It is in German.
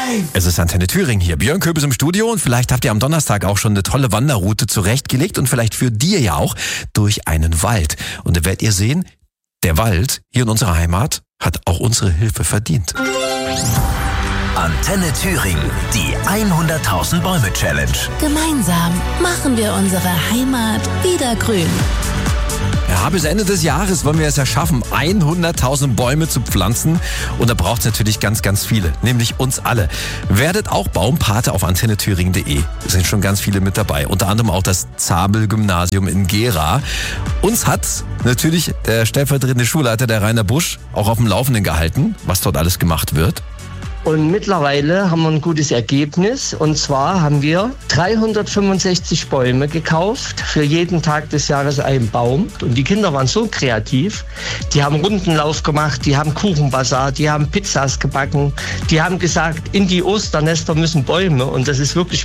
Es ist Antenne Thüringen hier. Björn Köbis im Studio und vielleicht habt ihr am Donnerstag auch schon eine tolle Wanderroute zurechtgelegt und vielleicht führt ihr ja auch durch einen Wald. Und da werdet ihr sehen, der Wald hier in unserer Heimat hat auch unsere Hilfe verdient. Antenne Thüringen, die 100.000 Bäume Challenge. Gemeinsam machen wir unsere Heimat wieder grün. Ja, bis Ende des Jahres wollen wir es ja schaffen, 100.000 Bäume zu pflanzen. Und da braucht es natürlich ganz, ganz viele, nämlich uns alle. Werdet auch Baumpate auf antennethüringen.de. Es sind schon ganz viele mit dabei, unter anderem auch das Zabel-Gymnasium in Gera. Uns hat natürlich der stellvertretende Schulleiter, der Rainer Busch, auch auf dem Laufenden gehalten, was dort alles gemacht wird. Und mittlerweile haben wir ein gutes Ergebnis. Und zwar haben wir 365 Bäume gekauft, für jeden Tag des Jahres einen Baum. Und die Kinder waren so kreativ. Die haben Rundenlauf gemacht, die haben Kuchenbazar, die haben Pizzas gebacken. Die haben gesagt, in die Osternester müssen Bäume. Und das ist wirklich